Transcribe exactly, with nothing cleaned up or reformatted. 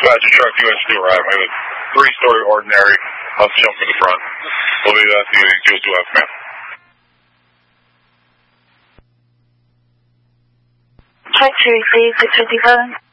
Badger truck, U S two arrive. I have a three-story ordinary. I'll jump for the front. We'll be at the U S two F, man. Check to receive the twenty-seven.